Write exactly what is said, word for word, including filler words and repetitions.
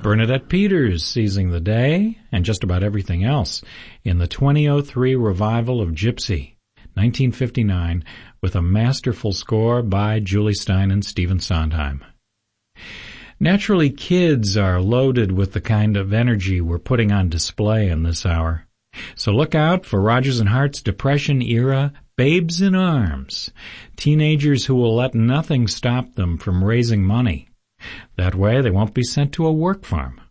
Bernadette Peters seizing the day, and just about everything else, in the twenty oh three revival of Gypsy, nineteen fifty-nine, with a masterful score by Julie Stein and Stephen Sondheim. Naturally, kids are loaded with the kind of energy we're putting on display in this hour. So look out for Rodgers and Hart's Depression-era Babes in Arms, teenagers who will let nothing stop them from raising money. That way they won't be sent to a work farm.